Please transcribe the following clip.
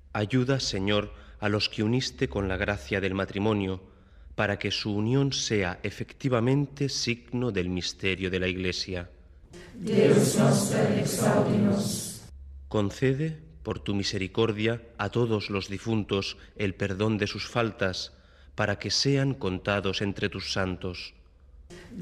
Ayuda, Señor, a los que uniste con la gracia del matrimonio, para que su unión sea efectivamente signo del misterio de la Iglesia. Deus noster exaudi nos. Concede, por tu misericordia, a todos los difuntos el perdón de sus faltas, para que sean contados entre tus santos.